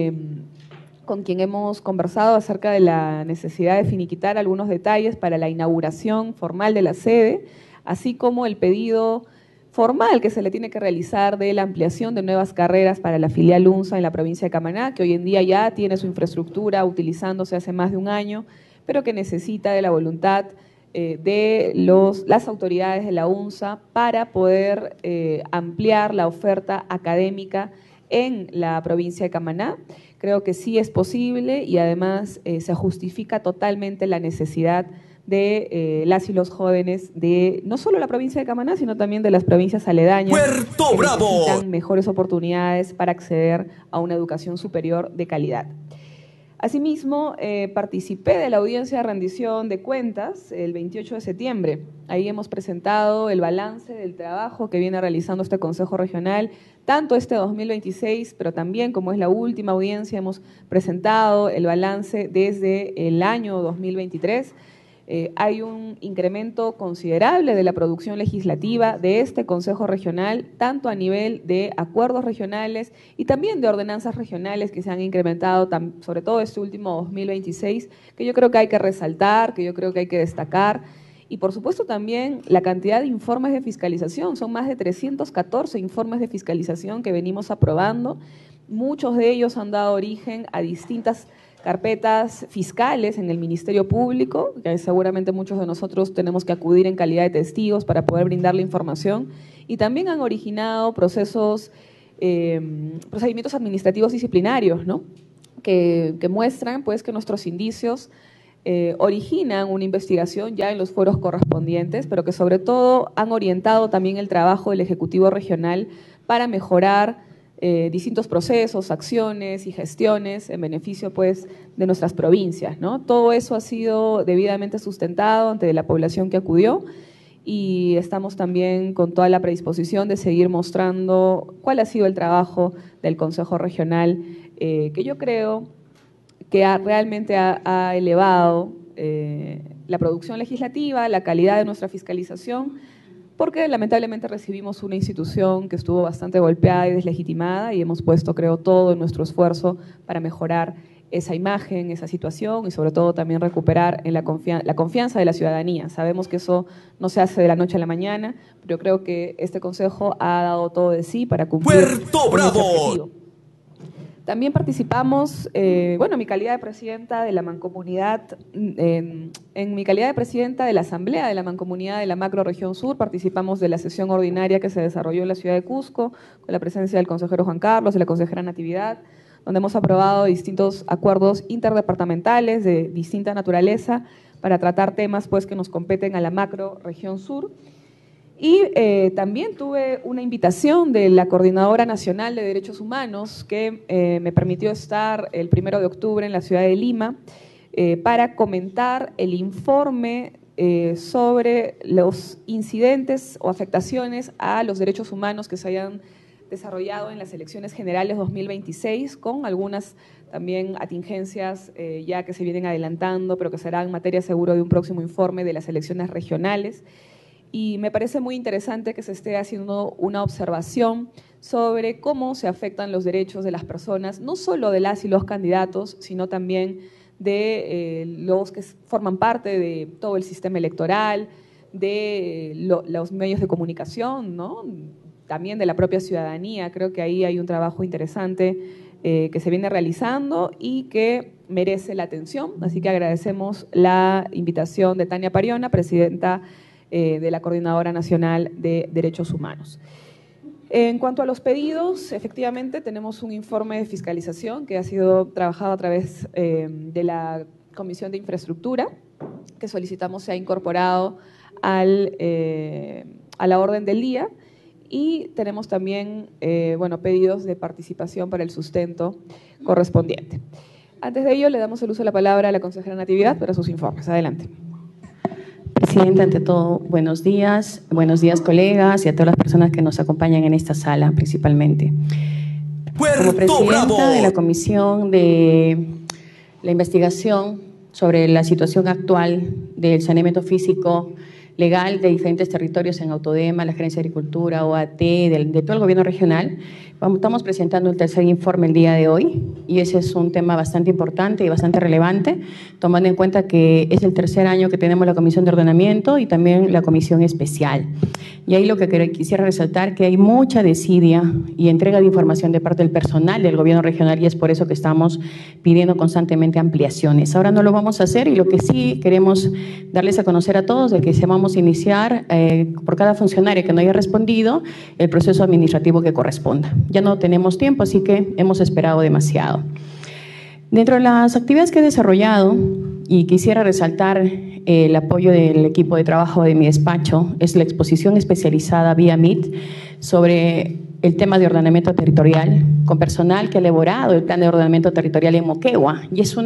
con quien hemos conversado acerca de la necesidad de finiquitar algunos detalles para la inauguración formal de la sede, así como el pedido formal que se le tiene que realizar de la ampliación de nuevas carreras para la filial UNSA en la provincia de Camaná, que hoy en día ya tiene su infraestructura utilizándose hace más de un año, pero que necesita de la voluntad de las autoridades de la UNSA para poder ampliar la oferta académica en la provincia de Camaná. Creo que sí es posible y además se justifica totalmente la necesidad de las y los jóvenes de no solo la provincia de Camaná, sino también de las provincias aledañas. ¡Puerto Bravo! Que necesitan mejores oportunidades para acceder a una educación superior de calidad. Asimismo, participé de la audiencia de rendición de cuentas el 28 de septiembre. Ahí hemos presentado el balance del trabajo que viene realizando este Consejo Regional, tanto este 2026, pero también, como es la última audiencia, hemos presentado el balance desde el año 2023. Hay un incremento considerable de la producción legislativa de este Consejo Regional, tanto a nivel de acuerdos regionales y también de ordenanzas regionales que se han incrementado, sobre todo este último 2026, que yo creo que hay que resaltar, que yo creo que hay que destacar. Y por supuesto también la cantidad de informes de fiscalización, son más de 314 informes de fiscalización que venimos aprobando. Muchos de ellos han dado origen a distintas carpetas fiscales en el Ministerio Público, que seguramente muchos de nosotros tenemos que acudir en calidad de testigos para poder brindar la información, y también han originado procedimientos administrativos disciplinarios, ¿no? que muestran pues, que nuestros indicios originan una investigación ya en los foros correspondientes, pero que sobre todo han orientado también el trabajo del Ejecutivo Regional para mejorar distintos procesos, acciones y gestiones en beneficio pues, de nuestras provincias, ¿no? Todo eso ha sido debidamente sustentado ante la población que acudió y estamos también con toda la predisposición de seguir mostrando cuál ha sido el trabajo del Consejo Regional, que yo creo que realmente ha elevado la producción legislativa, la calidad de nuestra fiscalización, porque lamentablemente recibimos una institución que estuvo bastante golpeada y deslegitimada y hemos puesto, creo, todo en nuestro esfuerzo para mejorar esa imagen, esa situación y sobre todo también recuperar en la confianza de la ciudadanía. Sabemos que eso no se hace de la noche a la mañana, pero creo que este Consejo ha dado todo de sí para cumplir con ese objetivo. También participamos, en mi calidad de presidenta de la Mancomunidad, en mi calidad de presidenta de la Asamblea de la Mancomunidad de la Macrorregión Sur, participamos de la sesión ordinaria que se desarrolló en la ciudad de Cusco, con la presencia del consejero Juan Carlos, de la consejera Natividad, donde hemos aprobado distintos acuerdos interdepartamentales de distinta naturaleza para tratar temas pues, que nos competen a la Macrorregión Sur. Y también tuve una invitación de la Coordinadora Nacional de Derechos Humanos que me permitió estar el 1 de octubre en la ciudad de Lima para comentar el informe sobre los incidentes o afectaciones a los derechos humanos que se hayan desarrollado en las elecciones generales 2026, con algunas también atingencias ya que se vienen adelantando, pero que serán materia seguro de un próximo informe de las elecciones regionales. Y me parece muy interesante que se esté haciendo una observación sobre cómo se afectan los derechos de las personas, no solo de las y los candidatos, sino también de los que forman parte de todo el sistema electoral, de los medios de comunicación, ¿no? También de la propia ciudadanía. Creo que ahí hay un trabajo interesante que se viene realizando y que merece la atención. Así que agradecemos la invitación de Tania Pariona, presidenta de la Coordinadora Nacional de Derechos Humanos. En cuanto a los pedidos, efectivamente tenemos un informe de fiscalización que ha sido trabajado a través de la Comisión de Infraestructura, que solicitamos sea incorporado a la orden del día, y tenemos también pedidos de participación para el sustento correspondiente. Antes de ello, le damos el uso de la palabra a la consejera Natividad para sus informes. Adelante. Presidenta, ante todo, buenos días colegas y a todas las personas que nos acompañan en esta sala principalmente. Como presidenta de la Comisión de la Investigación sobre la situación actual del saneamiento físico legal de diferentes territorios en Autodema, la Gerencia de Agricultura, OAT, de todo el gobierno regional, estamos presentando el tercer informe el día de hoy y ese es un tema bastante importante y bastante relevante, tomando en cuenta que es el tercer año que tenemos la Comisión de Ordenamiento y también la Comisión Especial. Y ahí lo que quisiera resaltar que hay mucha desidia y entrega de información de parte del personal del gobierno regional y es por eso que estamos pidiendo constantemente ampliaciones. Ahora no lo vamos a hacer y lo que sí queremos darles a conocer a todos es que se vamos a iniciar por cada funcionario que no haya respondido el proceso administrativo que corresponda. Ya no tenemos tiempo, así que hemos esperado demasiado. Dentro de las actividades que he desarrollado, y quisiera resaltar el apoyo del equipo de trabajo de mi despacho, es la exposición especializada vía Meet sobre el tema de ordenamiento territorial, con personal que ha elaborado el plan de ordenamiento territorial en Moquegua, y es un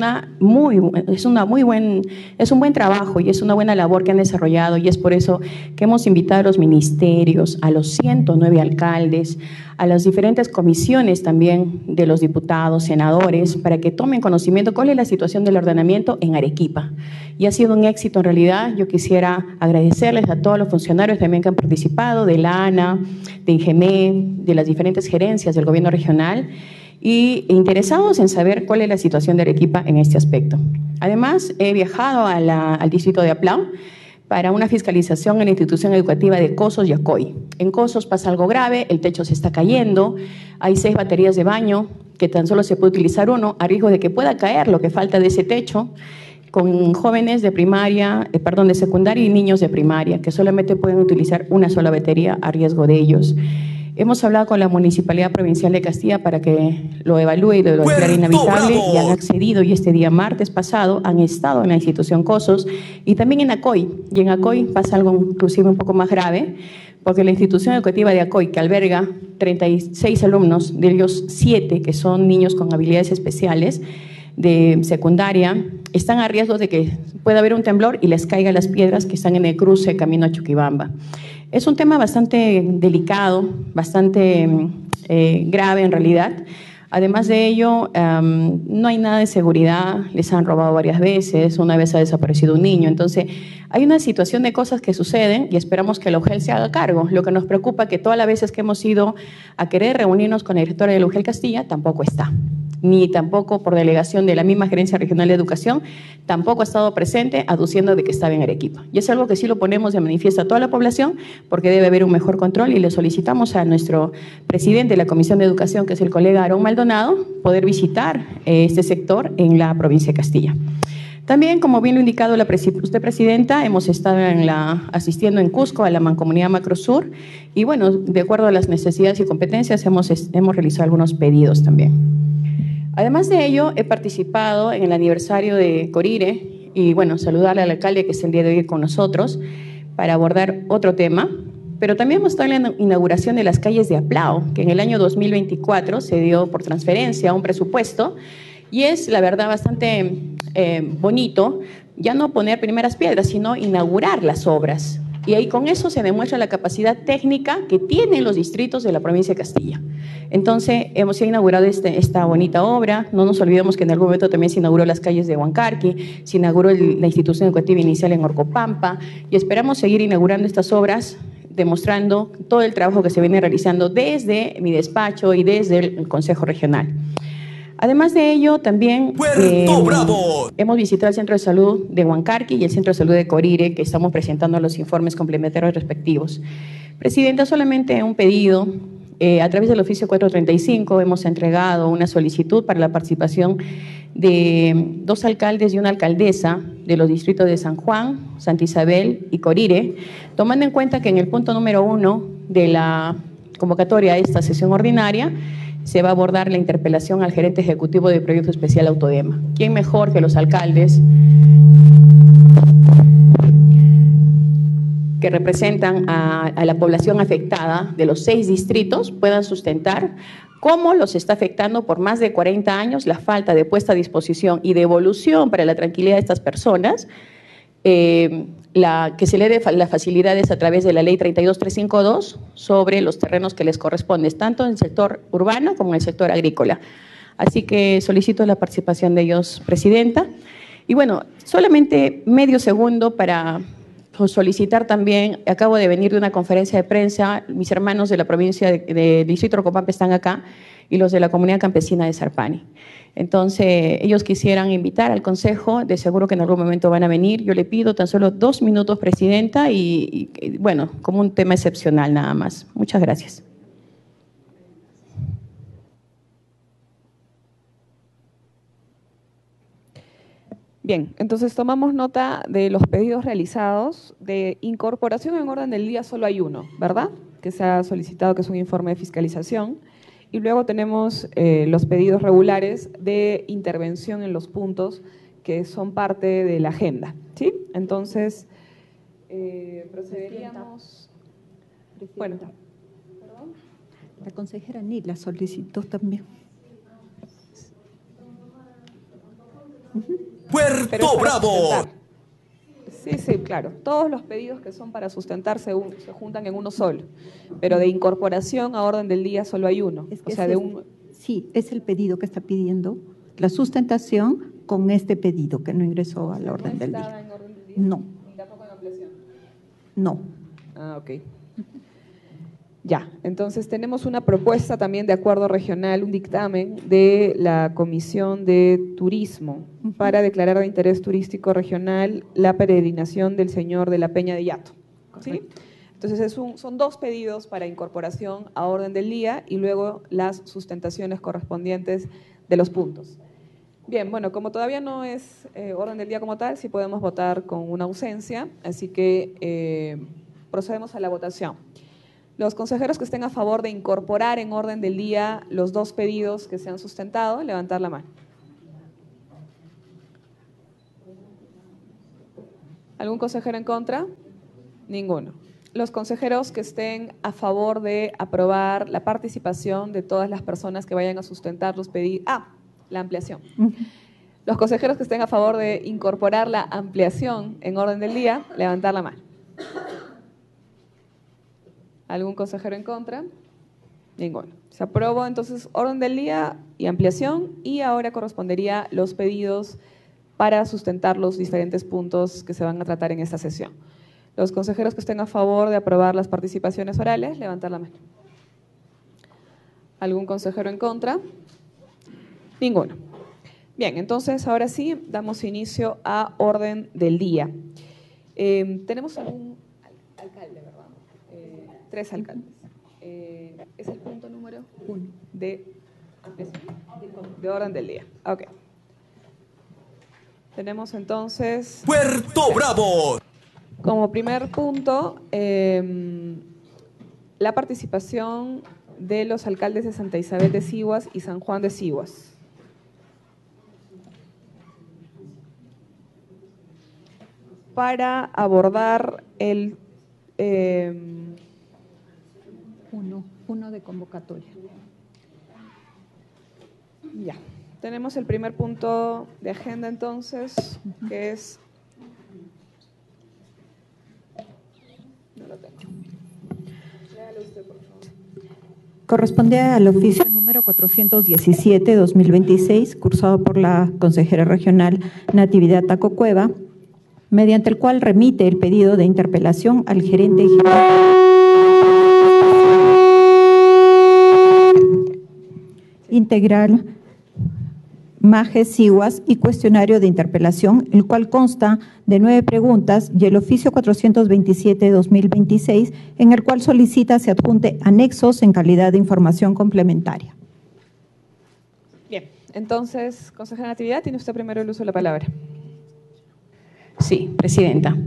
buen trabajo y es una buena labor que han desarrollado, y es por eso que hemos invitado a los ministerios, a los 109 alcaldes, a las diferentes comisiones también de los diputados, senadores, para que tomen conocimiento cuál es la situación del ordenamiento en Arequipa. Y ha sido un éxito en realidad. Yo quisiera agradecerles a todos los funcionarios también que han participado, de la ANA, de INGEME, de las diferentes gerencias del gobierno regional, y interesados en saber cuál es la situación de Arequipa en este aspecto. Además, he viajado al distrito de Aplau para una fiscalización en la institución educativa de Cosos y Acoy. En Cosos pasa algo grave, el techo se está cayendo, hay 6 baterías de baño que tan solo se puede utilizar uno, a riesgo de que pueda caer lo que falta de ese techo, con jóvenes de primaria, de secundaria y niños de primaria, que solamente pueden utilizar una sola batería a riesgo de ellos. Hemos hablado con la Municipalidad Provincial de Castilla para que lo evalúe y lo declare inhabitable, y han accedido, y este día martes pasado han estado en la institución COSOS y también en ACOI. Y en ACOI pasa algo inclusive un poco más grave, porque la institución educativa de ACOI, que alberga 36 alumnos, de ellos 7 que son niños con habilidades especiales de secundaria, están a riesgo de que pueda haber un temblor y les caigan las piedras que están en el cruce camino a Chuquibamba. Es un tema bastante delicado, bastante grave en realidad. Además de ello, no hay nada de seguridad, les han robado varias veces, una vez ha desaparecido un niño. Entonces, hay una situación de cosas que suceden y esperamos que la UGEL se haga cargo. Lo que nos preocupa es que todas las veces que hemos ido a querer reunirnos con la directora de la UGEL Castilla, tampoco está. Ni tampoco por delegación de la misma Gerencia Regional de Educación, tampoco ha estado presente aduciendo de que estaba en Arequipa. Y es algo que sí lo ponemos de manifiesto a toda la población, porque debe haber un mejor control, y le solicitamos a nuestro presidente de la Comisión de Educación, que es el colega Aarón Maldonado, poder visitar este sector en la provincia de Castilla. También, como bien lo ha indicado usted, Presidenta, hemos estado asistiendo en Cusco a la Mancomunidad Macrosur, y bueno, de acuerdo a las necesidades y competencias hemos realizado algunos pedidos también. Además de ello, he participado en el aniversario de Corire y, bueno, saludarle al alcalde que es el día de hoy con nosotros para abordar otro tema, pero también hemos estado en la inauguración de las calles de Aplao, que en el año 2024 se dio por transferencia un presupuesto, y es, la verdad, bastante bonito ya no poner primeras piedras, sino inaugurar las obras. Y ahí con eso se demuestra la capacidad técnica que tienen los distritos de la provincia de Castilla. Entonces, hemos inaugurado esta bonita obra. No nos olvidemos que en algún momento también se inauguró las calles de Huancarqui, se inauguró la institución educativa inicial en Orcopampa, y esperamos seguir inaugurando estas obras, demostrando todo el trabajo que se viene realizando desde mi despacho y desde el Consejo Regional. Además de ello, también hemos visitado el Centro de Salud de Huancarqui y el Centro de Salud de Corire, que estamos presentando los informes complementarios respectivos. Presidenta, solamente un pedido. A través del oficio 435 hemos entregado una solicitud para la participación de 2 alcaldes y una alcaldesa de los distritos de San Juan, Santa Isabel y Corire, tomando en cuenta que en el punto número 1 de la convocatoria a esta sesión ordinaria se va a abordar la interpelación al gerente ejecutivo del Proyecto Especial Autodema. ¿Quién mejor que los alcaldes que representan a la población afectada de los 6 distritos puedan sustentar cómo los está afectando por más de 40 años la falta de puesta a disposición y devolución para la tranquilidad de estas personas, que se le dé las facilidades a través de la ley 32352 sobre los terrenos que les corresponden, tanto en el sector urbano como en el sector agrícola. Así que solicito la participación de ellos, Presidenta. Y bueno, solamente medio segundo para solicitar también, acabo de venir de una conferencia de prensa, mis hermanos de la provincia del distrito de Orcopampa están acá, y los de la comunidad campesina de Sarpani. Entonces, ellos quisieran invitar al Consejo, de seguro que en algún momento van a venir. Yo le pido tan solo 2 minutos, Presidenta, y bueno, como un tema excepcional nada más. Muchas gracias. Bien, entonces tomamos nota de los pedidos realizados. De incorporación en orden del día solo hay uno, ¿verdad? Que se ha solicitado, que es un informe de fiscalización. Y luego tenemos los pedidos regulares de intervención en los puntos que son parte de la agenda, ¿sí? Entonces, procederíamos… Bueno, ¿perdón? La consejera Nila solicitó también. ¡Puerto Bravo! Sí, sí, claro. Todos los pedidos que son para sustentar se juntan en uno solo, pero de incorporación a orden del día solo hay uno. Es que sí, es el pedido que está pidiendo la sustentación con este pedido que no ingresó al orden del día. ¿En orden del día? No. ¿Ni tampoco en ampliación? No. Ah, ok. Ya, entonces tenemos una propuesta también de acuerdo regional, un dictamen de la Comisión de Turismo para declarar de interés turístico regional la peregrinación del Señor de la Peña de Yato. ¿Sí? Entonces son dos pedidos para incorporación a orden del día y luego las sustentaciones correspondientes de los puntos. Bien, bueno, como todavía no es orden del día como tal, sí podemos votar con una ausencia, así que procedemos a la votación. Los consejeros que estén a favor de incorporar en orden del día los dos pedidos que se han sustentado, levantar la mano. ¿Algún consejero en contra? Ninguno. Los consejeros que estén a favor de aprobar la participación de todas las personas que vayan a sustentar los pedidos. La ampliación. Los consejeros que estén a favor de incorporar la ampliación en orden del día, levantar la mano. ¿Algún consejero en contra? Ninguno. Se aprobó entonces orden del día y ampliación, y ahora correspondería los pedidos para sustentar los diferentes puntos que se van a tratar en esta sesión. Los consejeros que estén a favor de aprobar las participaciones orales, levantar la mano. ¿Algún consejero en contra? Ninguno. Bien, entonces ahora sí damos inicio a orden del día. Tenemos algún alcalde, ¿verdad? 3 alcaldes. ¿Es el punto número 1 de orden del día? Ok. Tenemos entonces Puerto Bravo. Como primer punto, la participación de los alcaldes de Santa Isabel de Sihuas y San Juan de Sihuas. Para abordar el uno de convocatoria. Ya, tenemos el primer punto de agenda entonces, que es... No lo tengo. Léalo usted, por favor. Corresponde al oficio número 417-2026, cursado por la consejera regional Natividad Taco Cueva, mediante el cual remite el pedido de interpelación al gerente integral Maje Sihuas y cuestionario de interpelación, el cual consta de 9 preguntas, y el oficio 427-2026, en el cual solicita se adjunte anexos en calidad de información complementaria. Bien, entonces, consejera Natividad, tiene usted primero el uso de la palabra. Sí, presidenta.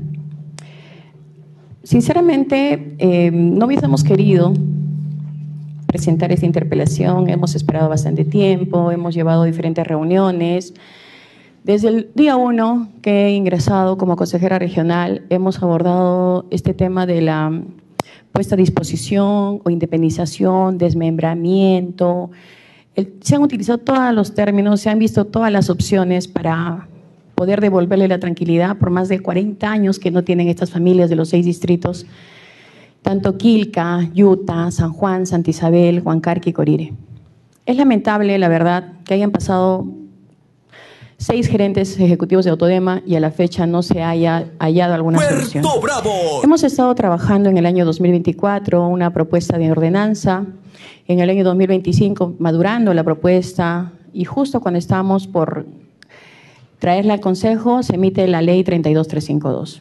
Sinceramente, no hubiésemos querido presentar esta interpelación, hemos esperado bastante tiempo, hemos llevado diferentes reuniones. Desde el día 1 que he ingresado como consejera regional, hemos abordado este tema de la puesta a disposición o independización, desmembramiento. Se han utilizado todos los términos, se han visto todas las opciones para poder devolverle la tranquilidad por más de 40 años que no tienen estas familias de los 6 distritos, tanto Quilca, Yuta, San Juan, Santa Isabel, Huancarque y Corire. Es lamentable, la verdad, que hayan pasado 6 gerentes ejecutivos de Autodema y a la fecha no se haya hallado alguna solución. Bravo. Hemos estado trabajando en el año 2024 una propuesta de ordenanza, en el año 2025 madurando la propuesta, y justo cuando estamos por traerla al Consejo se emite la ley 32352.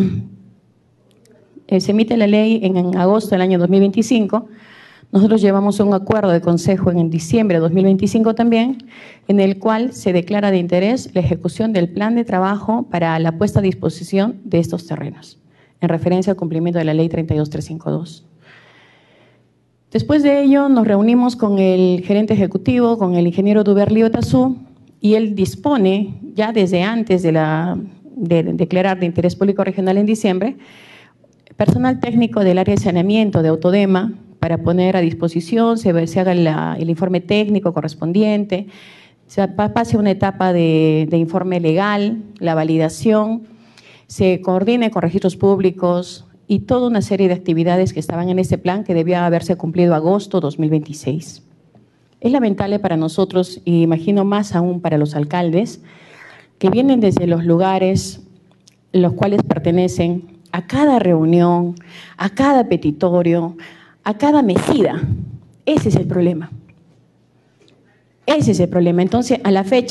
Se emite la ley en agosto del año 2025. Nosotros llevamos un acuerdo de consejo en diciembre de 2025 también, en el cual se declara de interés la ejecución del plan de trabajo para la puesta a disposición de estos terrenos, en referencia al cumplimiento de la ley 32352. Después de ello nos reunimos con el gerente ejecutivo, con el ingeniero Duberlio Otazú, y él dispone, ya desde antes de declarar de interés público regional en diciembre, personal técnico del área de saneamiento de Autodema para poner a disposición, se haga el informe técnico correspondiente, se pase una etapa de informe legal, la validación, se coordine con registros públicos y toda una serie de actividades que estaban en este plan que debía haberse cumplido agosto 2026. Es lamentable para nosotros, y imagino más aún para los alcaldes, que vienen desde los lugares los cuales pertenecen a cada reunión, a cada petitorio, a cada mesida. Ese es el problema. Ese es el problema. Entonces, a la fecha,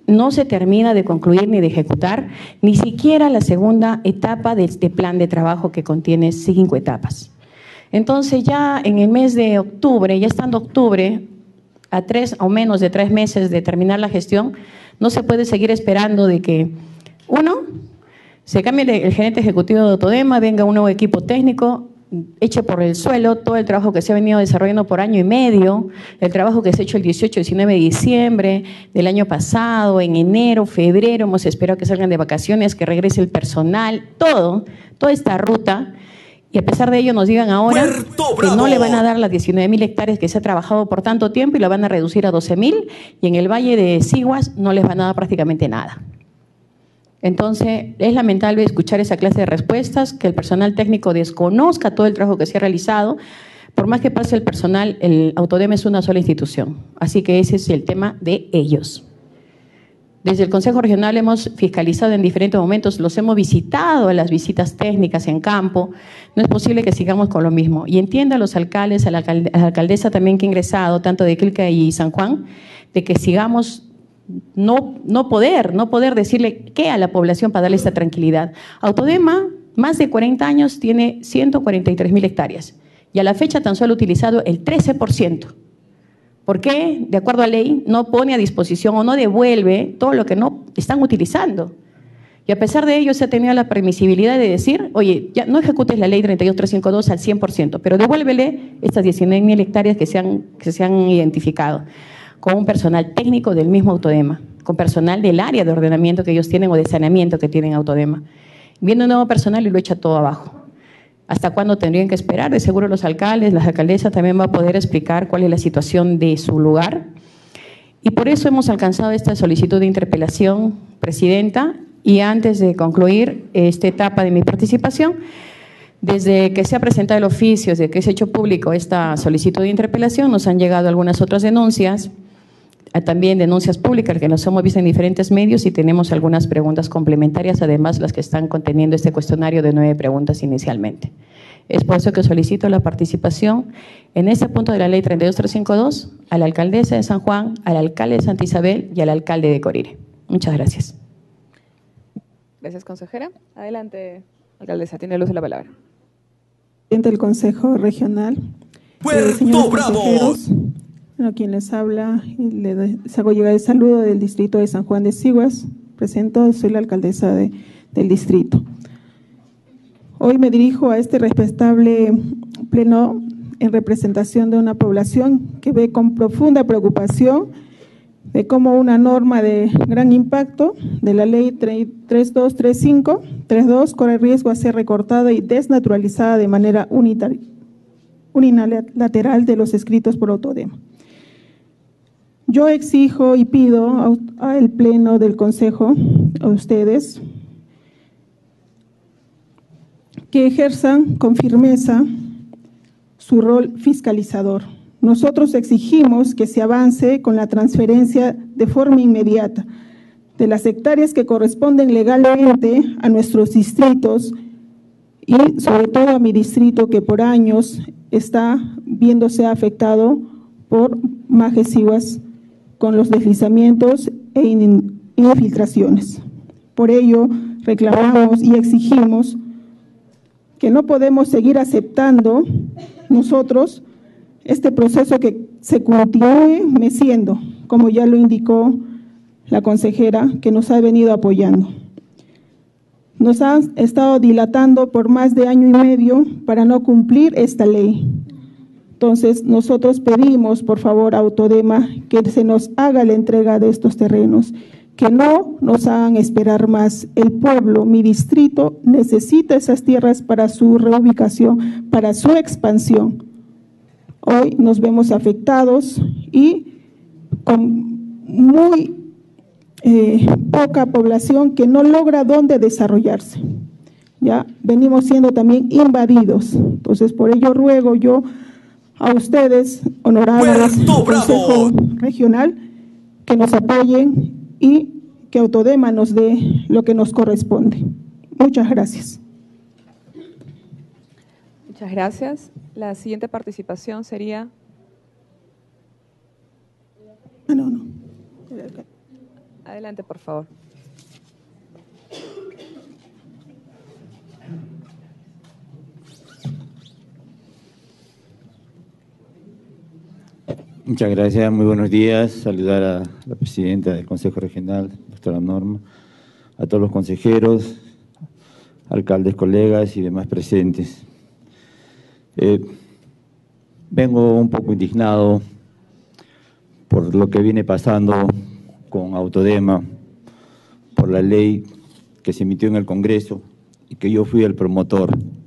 no se termina de concluir ni de ejecutar ni siquiera la segunda etapa de este plan de trabajo que contiene 5 etapas. Entonces ya en el mes de octubre, ya estando octubre, a 3 o menos de 3 meses de terminar la gestión, no se puede seguir esperando de que, uno, se cambie el gerente ejecutivo de Autodema, venga un nuevo equipo técnico, eche por el suelo todo el trabajo que se ha venido desarrollando por año y medio, el trabajo que se ha hecho el 18, 19 de diciembre del año pasado, en enero, febrero, hemos esperado que salgan de vacaciones, que regrese el personal, toda esta ruta. Y a pesar de ello nos digan ahora que no le van a dar las 19.000 hectáreas que se ha trabajado por tanto tiempo y la van a reducir a 12.000, y en el Valle de Siguas no les van a dar prácticamente nada. Entonces, es lamentable escuchar esa clase de respuestas, que el personal técnico desconozca todo el trabajo que se ha realizado. Por más que pase el personal, el Autodema es una sola institución. Así que ese es el tema de ellos. Desde el Consejo Regional hemos fiscalizado en diferentes momentos, los hemos visitado en las visitas técnicas en campo. No es posible que sigamos con lo mismo. Y entiendo a los alcaldes, a la alcaldesa también que ha ingresado, tanto de Quilca y San Juan, de que sigamos no poder decirle qué a la población para darle esta tranquilidad. Autodema, más de 40 años, tiene 143.000 hectáreas y a la fecha tan solo ha utilizado el 13%. ¿Por qué, de acuerdo a ley, no pone a disposición o no devuelve todo lo que no están utilizando? Y a pesar de ello se ha tenido la permisibilidad de decir, oye, ya no ejecutes la ley 32352 al 100%, pero devuélvele estas 19.000 hectáreas que se han identificado, con un personal técnico del mismo Autodema, con personal del área de ordenamiento que ellos tienen o de saneamiento que tienen Autodema. Viene un nuevo personal y lo echa todo abajo. ¿Hasta cuándo tendrían que esperar? De seguro los alcaldes, las alcaldesas también va a poder explicar cuál es la situación de su lugar. Y por eso hemos alcanzado esta solicitud de interpelación, Presidenta. Y antes de concluir esta etapa de mi participación, desde que se ha presentado el oficio, desde que se ha hecho público esta solicitud de interpelación, nos han llegado algunas otras denuncias, también denuncias públicas que nos hemos visto en diferentes medios, y tenemos algunas preguntas complementarias, además las que están conteniendo este cuestionario de 9 preguntas inicialmente. Es por eso que solicito la participación en este punto de la ley 32352 a la alcaldesa de San Juan, al alcalde de Santa Isabel y al alcalde de Corire. Muchas gracias. Gracias, consejera. Adelante, alcaldesa, tiene el uso de la palabra. Presidente del Consejo Regional. ¡Puerto Bravo! Bueno, quien les habla, les hago llegar el saludo del distrito de San Juan de Siguas. Presento, soy la alcaldesa del distrito. Hoy me dirijo a este respetable pleno en representación de una población que ve con profunda preocupación de cómo una norma de gran impacto de la ley 3235-32 corre riesgo a ser recortada y desnaturalizada de manera unilateral de los escritos por Autodema. Yo exijo y pido al Pleno del Consejo, a ustedes, que ejerzan con firmeza su rol fiscalizador. Nosotros exigimos que se avance con la transferencia de forma inmediata de las hectáreas que corresponden legalmente a nuestros distritos y sobre todo a mi distrito, que por años está viéndose afectado por Maje Siguas con los deslizamientos e infiltraciones. Por ello, reclamamos y exigimos que no podemos seguir aceptando nosotros este proceso que se continúe meciendo, como ya lo indicó la consejera que nos ha venido apoyando. Nos han estado dilatando por más de año y medio para no cumplir esta ley. Entonces, nosotros pedimos, por favor, a Autodema que se nos haga la entrega de estos terrenos, que no nos hagan esperar más. El pueblo, mi distrito, necesita esas tierras para su reubicación, para su expansión. Hoy nos vemos afectados y con muy poca población que no logra dónde desarrollarse. Ya venimos siendo también invadidos. Entonces, por ello ruego yo a ustedes, honorables del Consejo Regional, que nos apoyen y que Autodema nos dé lo que nos corresponde. Muchas gracias. Muchas gracias. La siguiente participación sería… Adelante, por favor. Muchas gracias, muy buenos días. Saludar a la presidenta del Consejo Regional, doctora Norma, a todos los consejeros, alcaldes, colegas y demás presentes. Vengo un poco indignado por lo que viene pasando con Autodema, por la ley que se emitió en el Congreso y que yo fui el promotor.